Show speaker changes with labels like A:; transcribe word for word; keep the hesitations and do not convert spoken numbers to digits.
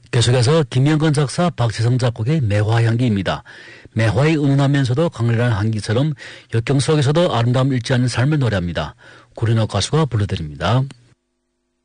A: 계속해서 김영건 작사 박지성 작곡의 매화향기입니다. 매화의 은은하면서도 강렬한 향기처럼 역경 속에서도 아름다움 잃지 않는 삶을 노래합니다. 구린옥 가수가 불러드립니다.